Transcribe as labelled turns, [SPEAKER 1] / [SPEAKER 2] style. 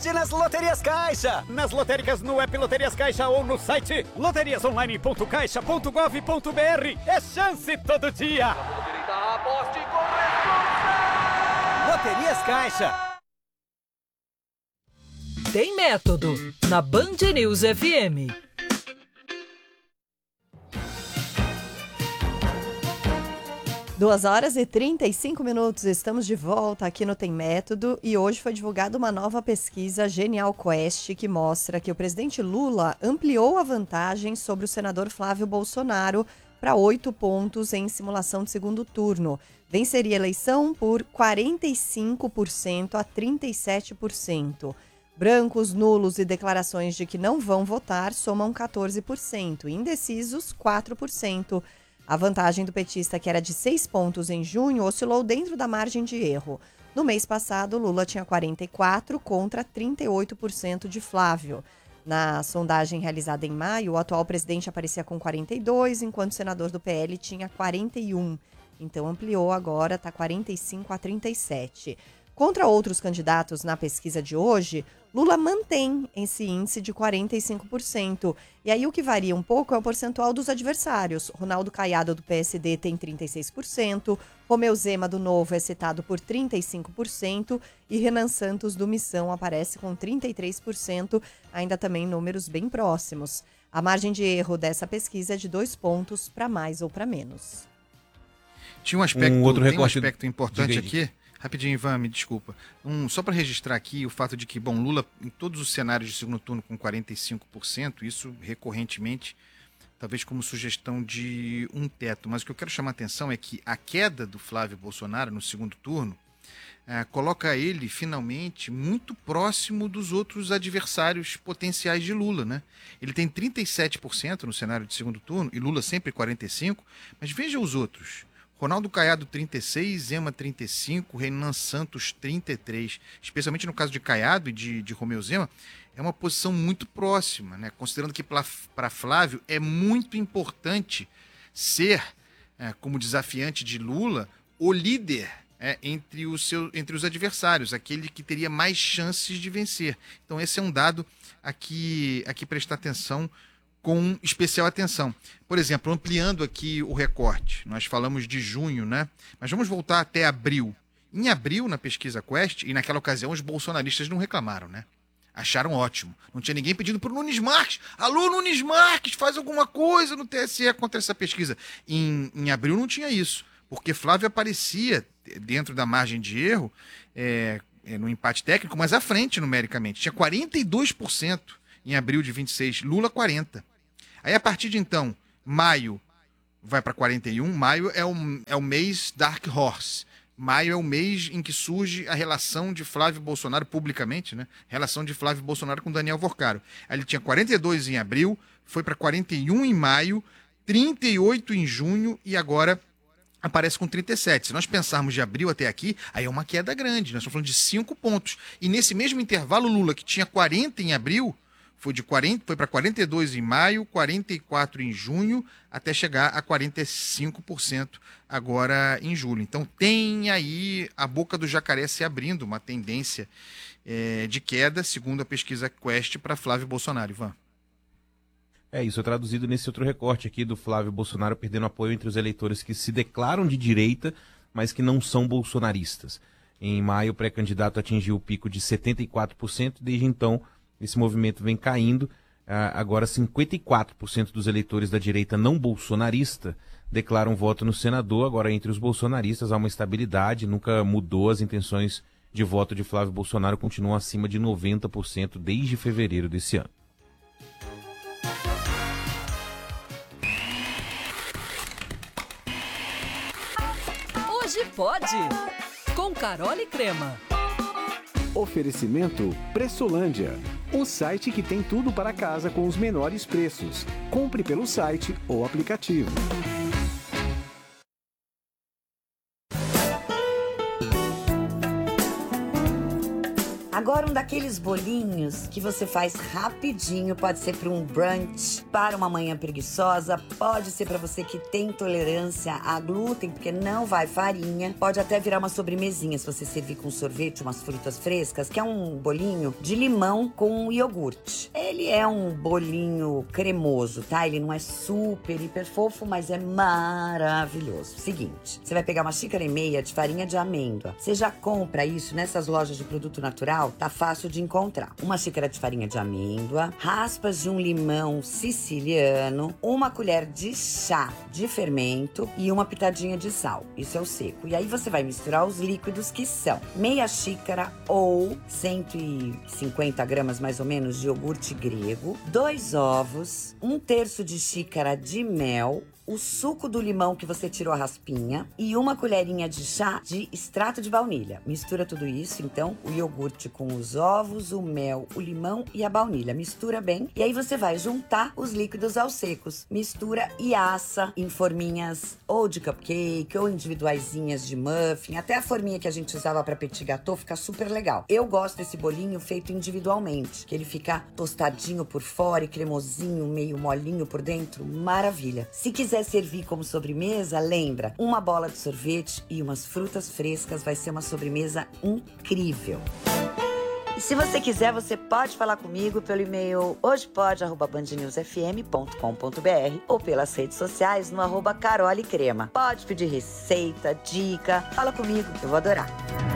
[SPEAKER 1] sorte nas Loterias Caixa. Nas lotéricas, no app Loterias Caixa ou no site loteriasonline.caixa.gov.br. É chance todo dia. Loterias Caixa.
[SPEAKER 2] Tem Método, na Band News FM.
[SPEAKER 3] Duas horas e 35 minutos, estamos de volta aqui no Tem Método e hoje foi divulgada uma nova pesquisa Genial Quest que mostra que o presidente Lula ampliou a vantagem sobre o senador Flávio Bolsonaro para 8 pontos em simulação de segundo turno. Venceria a eleição por 45% a 37%. Brancos, nulos e declarações de que não vão votar somam 14%, indecisos 4%. A vantagem do petista, que era de 6 pontos em junho, oscilou dentro da margem de erro. No mês passado, Lula tinha 44% contra 38% de Flávio. Na sondagem realizada em maio, o atual presidente aparecia com 42%, enquanto o senador do PL tinha 41%. Então ampliou agora, está 45% a 37%. Contra outros candidatos na pesquisa de hoje, Lula mantém esse índice de 45%. E aí o que varia um pouco é o percentual dos adversários. Ronaldo Caiado, do PSD, tem 36%, Romeu Zema, do Novo, é citado por 35%, e Renan Santos, do Missão, aparece com 33%, ainda também números bem próximos. A margem de erro dessa pesquisa é de 2 pontos para mais ou para menos.
[SPEAKER 4] Tinha um aspecto importante aqui. Rapidinho, Ivan, me desculpa. Só para registrar aqui o fato de que, Lula, em todos os cenários de segundo turno com 45%, isso recorrentemente, talvez como sugestão de um teto. Mas o que eu quero chamar a atenção é que a queda do Flávio Bolsonaro no segundo turno coloca ele, finalmente, muito próximo dos outros adversários potenciais de Lula, né? Ele tem 37% no cenário de segundo turno, e Lula sempre 45%, mas veja os outros. Ronaldo Caiado, 36%, Zema, 35%, Renan Santos, 33%. Especialmente no caso de Caiado e de Romeu Zema, é uma posição muito próxima, né? Considerando que para Flávio é muito importante ser, como desafiante de Lula, o líder entre os adversários, aquele que teria mais chances de vencer. Então esse é um dado a que prestar atenção, com especial atenção. Por exemplo, ampliando aqui o recorte, nós falamos de junho, né? Mas vamos voltar até abril. Em abril, na pesquisa Quest, e naquela ocasião os bolsonaristas não reclamaram, né? Acharam ótimo. Não tinha ninguém pedindo para o Nunes Marques. Alô, Nunes Marques, faz alguma coisa no TSE contra essa pesquisa. Em abril não tinha isso, porque Flávio aparecia dentro da margem de erro, no empate técnico, mas à frente numericamente. Tinha 42% em abril de 26, Lula 40%. Aí, a partir de então, maio vai para 41%. Maio é o mês Dark Horse. Maio é o mês em que surge a relação de Flávio Bolsonaro, publicamente, né? Relação de Flávio Bolsonaro com Daniel Vorcaro. Aí ele tinha 42% em abril, foi para 41% em maio, 38% em junho e agora aparece com 37%. Se nós pensarmos de abril até aqui, aí é uma queda grande. Nós estamos falando de 5 pontos. E nesse mesmo intervalo, Lula, que tinha 40% em abril, foi para 42% em maio, 44% em junho, até chegar a 45% agora em julho. Então tem aí a boca do jacaré se abrindo, uma tendência de queda, segundo a pesquisa Quest, para Flávio Bolsonaro. Ivan.
[SPEAKER 5] Isso é traduzido nesse outro recorte aqui do Flávio Bolsonaro perdendo apoio entre os eleitores que se declaram de direita, mas que não são bolsonaristas. Em maio, o pré-candidato atingiu o pico de 74%, desde então esse movimento vem caindo. Agora 54% dos eleitores da direita não bolsonarista declaram voto no senador. Agora entre os bolsonaristas há uma estabilidade, nunca mudou. As intenções de voto de Flávio Bolsonaro continuam acima de 90% desde fevereiro desse ano.
[SPEAKER 2] Hoje pode, com Carol e Crema.
[SPEAKER 6] Oferecimento Pressolândia, o site que tem tudo para casa com os menores preços. Compre pelo site ou aplicativo.
[SPEAKER 7] Agora um daqueles bolinhos que você faz rapidinho, pode ser para um brunch, para uma manhã preguiçosa, pode ser para você que tem intolerância a glúten, porque não vai farinha, pode até virar uma sobremesinha se você servir com sorvete, umas frutas frescas, que é um bolinho de limão com iogurte. Ele é um bolinho cremoso, tá? Ele não é super, hiper fofo, mas é maravilhoso. Seguinte, você vai pegar 1,5 xícaras de farinha de amêndoa. Você já compra isso nessas lojas de produto natural? Tá fácil de encontrar. 1 xícara de farinha de amêndoa, raspas de um limão siciliano, 1 colher de chá de fermento e 1 pitadinha de sal. Isso é o seco. E aí você vai misturar os líquidos, que são meia xícara ou 150 gramas mais ou menos de iogurte grego, 2 ovos, 1/3 de xícara de mel, o suco do limão que você tirou a raspinha e 1 colherinha de chá de extrato de baunilha. Mistura tudo isso, então, o iogurte com os ovos, o mel, o limão e a baunilha. Mistura bem e aí você vai juntar os líquidos aos secos. Mistura e assa em forminhas ou de cupcake ou individuaisinhas de muffin. Até a forminha que a gente usava para petit gâteau fica super legal. Eu gosto desse bolinho feito individualmente, que ele fica tostadinho por fora e cremosinho, meio molinho por dentro. Maravilha. Se quiser servir como sobremesa, lembra, 1 bola de sorvete e umas frutas frescas, vai ser uma sobremesa incrível. E se você quiser, você pode falar comigo pelo e-mail hojepod@bandnewsfm.com.br ou pelas redes sociais no @carolecrema. Pode pedir receita, dica, fala comigo, eu vou adorar.